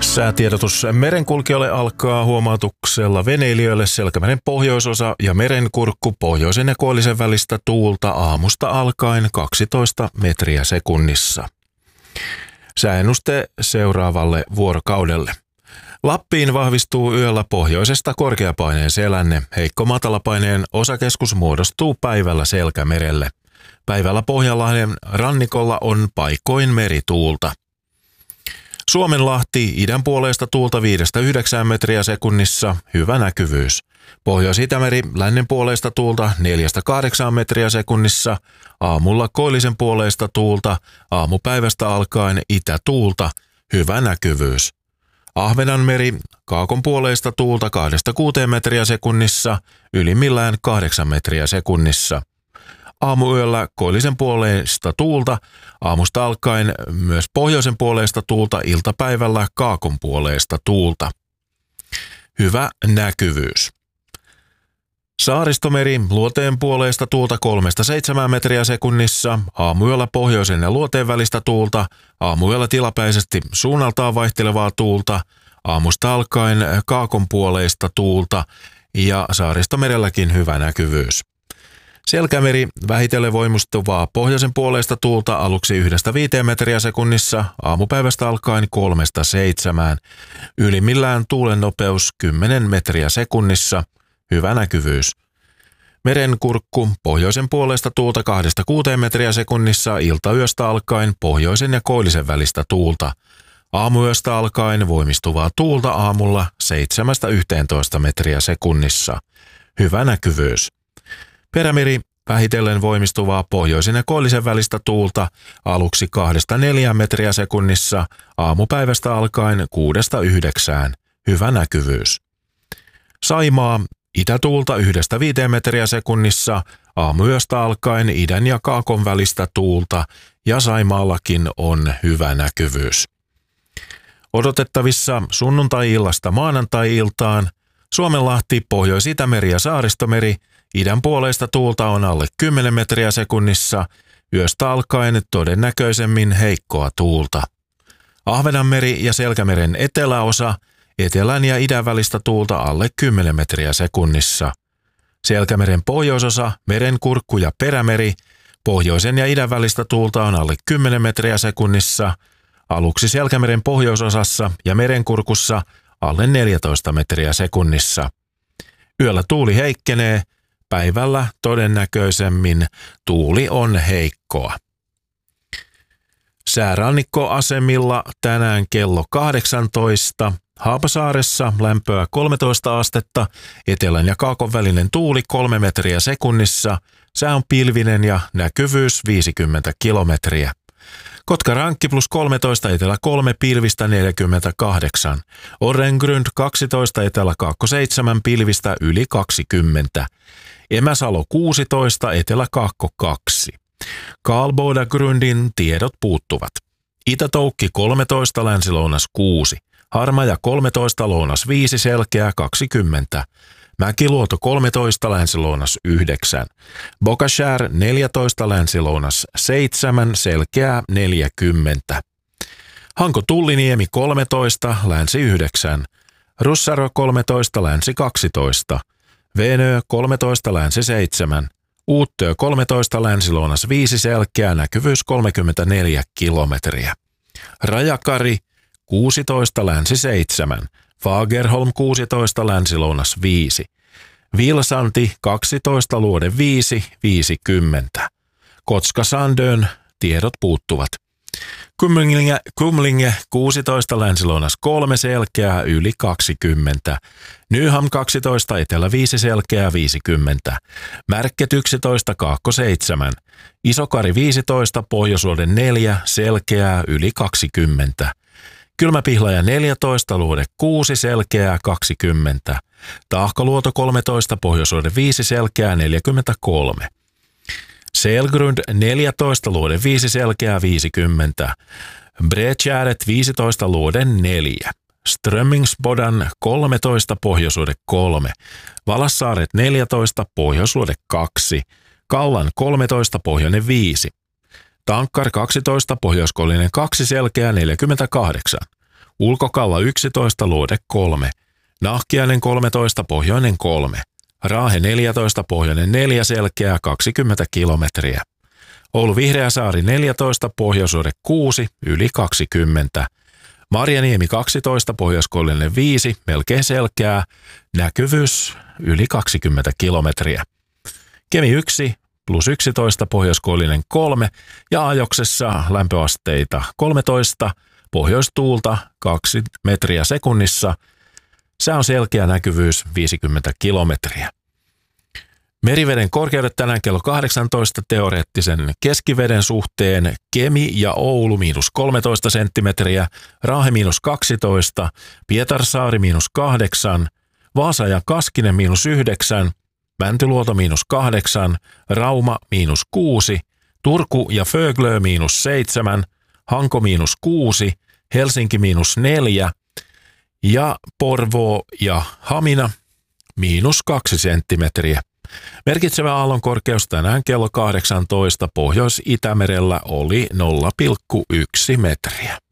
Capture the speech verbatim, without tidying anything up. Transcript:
Säätiedotus merenkulkijoille alkaa huomautuksella veneilijöille Selkämeren pohjoisosa ja merenkurkku pohjoisen ja koillisen välistä tuulta aamusta alkaen kaksitoista metriä sekunnissa. Sääennuste seuraavalle vuorokaudelle. Lappiin vahvistuu yöllä pohjoisesta korkeapaineen selänne. Heikko matalapaineen osakeskus muodostuu päivällä Selkämerelle. Päivällä Pohjanlahden rannikolla on paikoin merituulta. Suomenlahti idän puoleista tuulta viidestä yhdeksään metriä sekunnissa, hyvä näkyvyys. Pohjois-Itämeri lännen puoleista tuulta neljästä kahdeksaan metriä sekunnissa, aamulla koillisen puoleista tuulta, aamupäivästä alkaen itätuulta, hyvä näkyvyys. Ahvenanmeri kaakon puoleista tuulta kahdesta kuuteen metriä sekunnissa, ylimmillään kahdeksan metriä sekunnissa. Aamuyöllä koillisen puoleista tuulta, aamusta alkaen myös pohjoisen puoleista tuulta, iltapäivällä kaakon puoleista tuulta. Hyvä näkyvyys. Saaristomeri luoteen puoleista tuulta kolmesta seitsemään metriä sekunnissa, aamuyöllä pohjoisen ja luoteen välistä tuulta, aamuyöllä tilapäisesti suunnaltaan vaihtelevaa tuulta, aamusta alkaen kaakon puoleista tuulta ja Saaristomerelläkin hyvä näkyvyys. Selkämeri vähitellen voimistuvaa pohjoisen puoleista tuulta aluksi yhdestä viiteen metriä sekunnissa, aamupäivästä alkaen kolmesta seitsemään. Ylimmillään tuulen nopeus kymmenen metriä sekunnissa, hyvä näkyvyys. Merenkurkku pohjoisen puolesta tuulta kahdesta kuuteen metriä sekunnissa, iltayöstä alkaen pohjoisen ja koillisen välistä tuulta. Aamuyöstä alkaen voimistuvaa tuulta aamulla seitsemästä yhteentoista metriä sekunnissa, hyvä näkyvyys. Perämeri vähitellen voimistuvaa pohjoisen ja koillisen välistä tuulta aluksi kahdesta neljään metriä sekunnissa, aamupäivästä alkaen kuudesta yhdeksään, hyvä näkyvyys. Saimaa itätuulta yhdestä viiteen metriä sekunnissa, aamuyöstä alkaen idän ja kaakon välistä tuulta ja Saimaallakin on hyvä näkyvyys. Odotettavissa sunnuntai-illasta maanantai-iltaan Suomenlahti, Pohjois-Itämeri ja Saaristomeri, idän puoleista tuulta on alle kymmenen metriä sekunnissa, yöstä alkaen todennäköisemmin heikkoa tuulta. Ahvenanmeri ja Selkämeren eteläosa, etelän ja idän välistä tuulta alle kymmenen metriä sekunnissa. Selkämeren pohjoisosa, merenkurkku ja perämeri, pohjoisen ja idän välistä tuulta on alle kymmenen metriä sekunnissa, aluksi Selkämeren pohjoisosassa ja merenkurkussa alle neljätoista metriä sekunnissa. Yöllä tuuli heikkenee, päivällä todennäköisemmin tuuli on heikkoa. Säärannikkoasemilla tänään kello kahdeksantoista. Haapasaaressa lämpöä kolmetoista astetta, etelän ja kaakon välinen tuuli kolme metriä sekunnissa, sää on pilvinen ja näkyvyys viisikymmentä kilometriä. Kotka-Rankki plus kolmetoista, etelä kolme, pilvistä neljäkymmentäkahdeksan. Orrengrund kaksitoista, etelä kaakko seitsemän, pilvistä yli kaksikymmentä. Emäsalo kuusitoista, etelä kaakko kaksi. Karlbodagrundin tiedot puuttuvat. Itä-Toukki kolmetoista, länsi-lounas kuusi. Harmaja kolmetoista, lounas viisi, selkeää kaksikymmentä. Mäkiluoto kolmetoista, länsi-lounas yhdeksän. Bokashär neljätoista, länsi-lounas seitsemän, selkeää neljäkymmentä. Hanko-Tulliniemi kolmetoista, länsi yhdeksän. Russaro kolmetoista, länsi kaksitoista. Venö kolmetoista, länsi seitsemän. Uuttöö kolmetoista, länsi-lounas viisi, selkeää näkyvyys kolmekymmentäneljä kilometriä. Rajakari kuusitoista, länsi seitsemän. Fagerholm kuusitoista, länsi-lounas viisi. Vilsanti kaksitoista, luode viisi, viisikymmentä. Kotska-Sandön tiedot puuttuvat. Kumlinge, Kumlinge kuusitoista, länsi-lounas kolme, selkeää yli kaksikymmentä. Nyham kaksitoista, etelä viisi, selkeää viisikymmentä. Märket yksitoista, kaakko seitsemän. Isokari viisitoista, pohjoisluode neljä, selkeää yli kaksikymmentä. Kylmäpihlaja neljätoista, luode kuusi, selkeää kaksikymmentä. Tahkaluoto kolmetoista, pohjoisluode viisi, selkeää neljäkymmentäkolme. Selgrund neljätoista, luode viisi, selkeää viisikymmentä. Bredgäret viisitoista, luode neljä. Strömmingsbodan kolmetoista, pohjoisluode kolme. Valassaaret neljätoista, pohjoisluode kaksi. Kallan kolmetoista, pohjoinen viisi. Tankkar kaksitoista, pohjoiskollinen kaksi, selkeää neljäkymmentäkahdeksan. Ulkokalla yksitoista, Luode kolme. Nahkiainen kolmetoista, Pohjoinen kolme. Raahe neljätoista, Pohjoinen neljä, Selkeä kaksikymmentä kilometriä. Oulu Vihreäsaari neljätoista, Pohjoisuuden kuusi, yli kaksikymmentä. Marjaniemi kaksitoista, Pohjoiskoillinen viisi, melkein Selkeää, näkyvyys yli kaksikymmentä kilometriä. Kemi yksi, plus yksitoista, Pohjoiskoillinen kolme ja Ajoksessa lämpöasteita kolmetoista, pohjoistuulta kaksi metriä sekunnissa. Sää on selkeä, näkyvyys viisikymmentä kilometriä. Meriveden korkeudet tänään kello kahdeksantoista teoreettisen keskiveden suhteen. Kemi ja Oulu miinus kolmetoista senttimetriä, Raahe miinus kaksitoista, Pietarsaari miinus kahdeksan, Vaasa ja Kaskinen miinus yhdeksän, Mäntyluoto miinus kahdeksan, Rauma miinus kuusi, Turku ja Föglö miinus seitsemän, Hanko miinus kuusi, Helsinki miinus neljä ja Porvoo ja Hamina miinus kaksi senttimetriä. Merkitsevä aallon korkeus tänään kello kahdeksantoista Pohjois-Itämerellä oli nolla pilkku yksi metriä.